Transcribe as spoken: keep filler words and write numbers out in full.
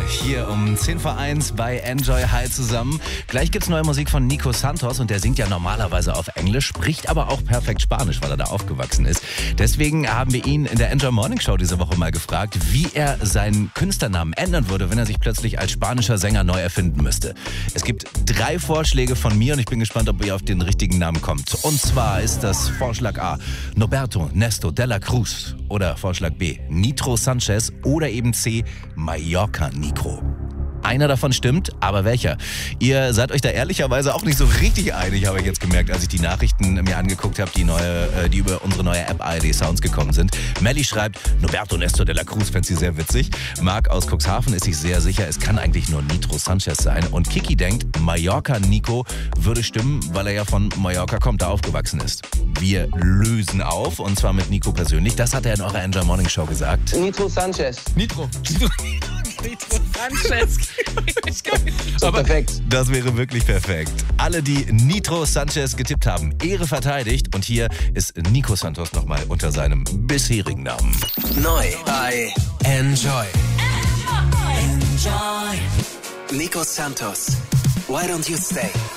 hier um zehn vor eins bei Enjoy High zusammen. Gleich gibt's neue Musik von Nico Santos und der singt ja normalerweise auf Englisch, spricht aber auch perfekt Spanisch, weil er da aufgewachsen ist. Deswegen haben wir ihn in der Enjoy Morning Show diese Woche mal gefragt, wie er seinen Künstlernamen ändern würde, wenn er sich plötzlich als spanischer Sänger neu erfinden müsste. Es gibt drei Vorschläge von mir und ich bin gespannt, ob ihr auf den richtigen Namen kommt. Und zwar ist das Vorschlag A, Norberto Nesto de la Cruz, oder Vorschlag B, Nitro Sanchez, oder eben C, Mallorca Nico. Einer davon stimmt, aber welcher? Ihr seid euch da ehrlicherweise auch nicht so richtig einig, habe ich jetzt gemerkt, als ich die Nachrichten mir angeguckt habe, die, neue, die über unsere neue App A R D Sounds gekommen sind. Melli schreibt, Norberto Nesto de la Cruz fände sie sehr witzig. Marc aus Cuxhaven ist sich sehr sicher, es kann eigentlich nur Nitro Sanchez sein. Und Kiki denkt, Mallorca Nico würde stimmen, weil er ja von Mallorca kommt, da aufgewachsen ist. Wir lösen auf, und zwar mit Nico persönlich. Das hat er in eurer Enjoy Morning Show gesagt. Nitro Sanchez. Nitro. Nitro. Nitro Sanchez. So perfekt. Das wäre wirklich perfekt. Alle, die Nitro Sanchez getippt haben, Ehre verteidigt. Und hier ist Nico Santos nochmal unter seinem bisherigen Namen. Neu bei Enjoy. Enjoy. Nico Santos. Why don't you stay?